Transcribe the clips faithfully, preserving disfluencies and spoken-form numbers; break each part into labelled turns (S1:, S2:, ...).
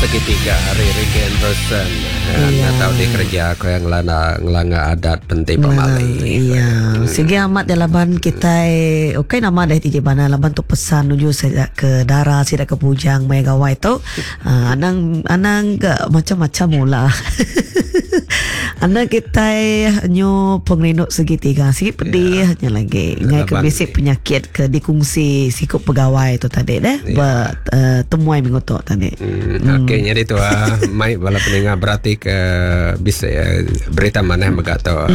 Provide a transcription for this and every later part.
S1: segitiga hari Rigen Rosen. Iya. Tahu di kerja aku yang lana ngelanga adat penting pemali.
S2: Iya. Segi amat dalam ban kita okey nama dah tije bana laban tu pesan nuju saya ke Dara, saya ke Pujang, mai gawai tu. Anang anang ke macam-macam mula. Anak kita nyo pengerenok segitiga sikit pedih hanya lagi ngai ke basic penyakit ke dikungsi sikut pegawai tu tadi deh yeah. Buat uh, temuai minggu tu tadi.
S1: Hmm, hmm. Okey jadi tu ah mai bala pendengar berarti ke bisa uh, berita mana yang begato.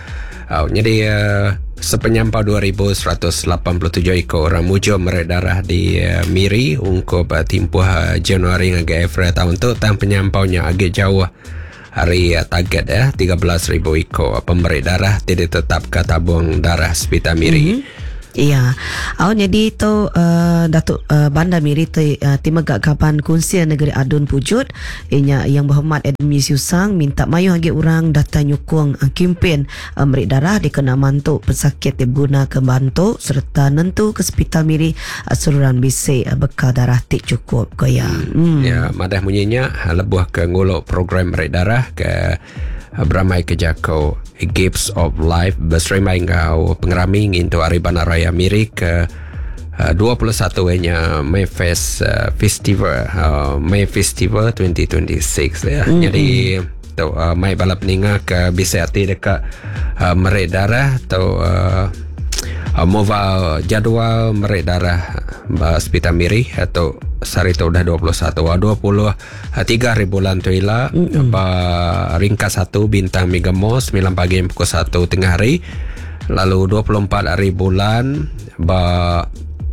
S1: Oh, jadi uh, sepenyampau dua ribu seratus lapan puluh tujuh ekor orang mujo merek darah di uh, Miri ungkup uh, timpuh uh, Januari ngage April tahun tu tang penyampaunya agak jauh. Hari uh, target ya tiga belas ribu ekor pemberi darah tidak tetap ke tabung darah Hospital Miri. Mm-hmm.
S2: Iya. Awak jadi tu uh, Datuk uh, Bandar Miri tu uh, Timagak Kapan Kunsia Negeri Adun Pujut inya yang berhormat Edmi Siusang minta mayu hagi orang datang nyukung uh, kempen uh, merik darah dikena mantuk pesakit yang guna ke bantu serta nentu ke Hospital Miri uh, seluruhan bisik uh, bekal darah tik cukup kaya.
S1: Hmm. Ya, madah munyinya lebuh ke nguluk program merik darah ke beramai ke Jakau Gifts of Life berserimai ngau pengerami into Aribana Raya Miri ke uh, dua puluh satu nya May Fest uh, Festival uh, May Festival dua ribu dua puluh enam ya. Mm-hmm. Jadi tu uh, mai balap ninga ke bisa hati dekat uh, merik darah atau uh, uh, mova jadual merik darah uh, Hospital Miri atau hari itu dah dua puluh satu dua puluh tiga hari bulan tu ila mm-hmm. ringkas satu bintang Megamo sembilan pagi pukul satu tengah hari, lalu dua puluh empat hari bulan ba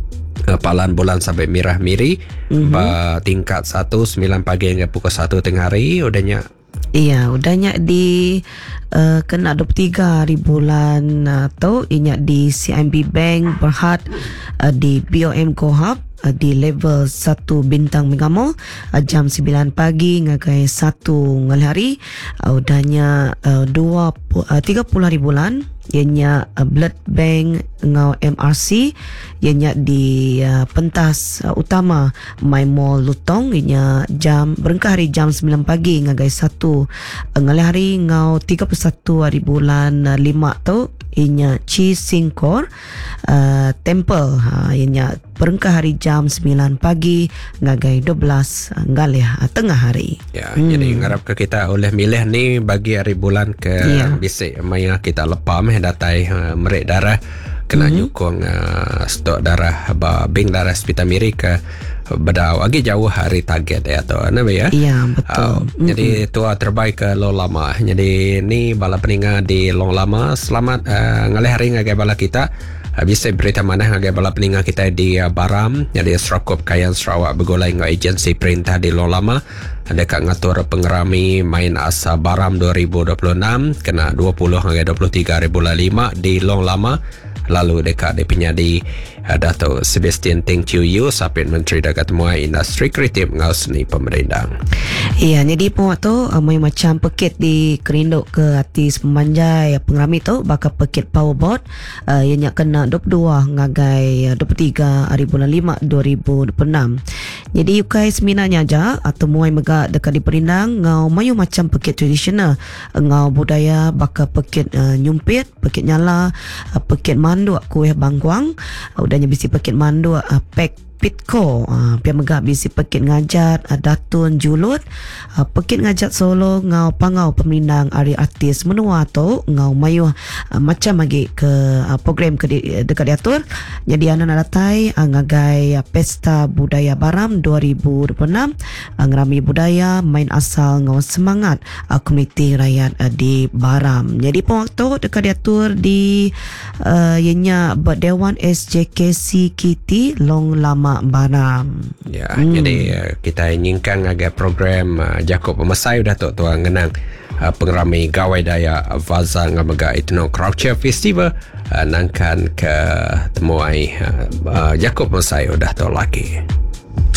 S1: palan bulan sampai mirah miri mm-hmm. ba tingkat satu sembilan pagi hingga pukul satu tengah hari udahnya.
S2: Iya, udahnya di uh, kena dua puluh tiga hari bulan atau uh, inya di C I M B Bank Berhad uh, di B O M Kohab uh, di level satu bintang Megamo uh, jam sembilan pagi ngagai satu ngal hari uh, udahnya uh, dua uh, tiga puluh hari bulan ianya uh, Blood Bank ngau M R C ianya di uh, pentas uh, utama My Mall Lutong ianya jam berengkah hari jam sembilan pagi ngagai satu uh, ngal hari ngau tiga puluh satu hari bulan uh, lima tu ianya Chi Singkor uh, Temple ha, ianya berengkah hari jam sembilan pagi ngagai dua belas uh, ngal ya uh, tengah hari
S1: ya. Hmm. Jadi ngarap ke kita oleh milih ni bagi hari bulan ke yeah. Bisik maya kita lepas meh datai uh, merik darah kena mm-hmm. nyukung uh, stok darah ba bank darah Hospital Miri ke bedau lagi jauh hari target ya tu nah ya.
S2: Iya betul. Uh,
S1: mm-hmm. Jadi tua terbaik ke Long Lama. Jadi ni bala peninga di Long Lama selamat uh, ngalih hari ngagai bala kita. Uh, bisa berita mana ngagai bala peninga kita di uh, Baram jadi Serakop Kayan Sarawak begolai ngau agensi perintah di Long Lama. Ada kat ngatur pengerami main asa Baram dua ribu dua puluh enam kena dua puluh hingga dua puluh tiga hari bulan lima di Long Lama. Lalu dekat dia penyadi uh, Dato' Sebastian Teng Chiu Yu Sapit Menteri Dagat Muai Industri Kreatif ngau seni pemerintah.
S2: Iya, jadi pun waktu uh, macam pekit di kerinduk ke artis pemanjai pengerami tu bakal pekit powerboat uh, yang kena dua puluh dua ngagai uh, dua puluh tiga hari bulan lima dua ribu dua puluh enam. Jadi ukai seminarnya aja atau muai megak dekat di perindang ngau mayu macam pekit tradisional ngau budaya bakal pekit uh, nyumpit, pekit nyala, uh, pekit manduk kuih bangkuang, uh, udahnya bisi pekit manduk uh, pek Pitko uh, pia megak bisi pekit ngajat uh, datun julut uh, pekit ngajat solo ngau pangau peminang ari artis menua tu ngau mayu uh, macam lagi ke uh, program ke di, dekat diatur jadi anak datai uh, ngagai uh, pesta budaya Baram dua ribu dua puluh enam uh, ngerami budaya main asal ngau semangat uh, komuniti rakyat uh, di Baram. Jadi pun waktu dekat diatur di uh, ianya Dewan S J K C Kitty Long Lama Baram.
S1: Ya, hmm. jadi uh, kita inginkan agak program uh, Jakob Pemasai udah tu tuan ngenang uh, pengerami gawai daya Vaza ngamaga Etno Croucher Festival uh, nangkan ke temuai uh, uh, Jakob Pemasai udah tu lagi.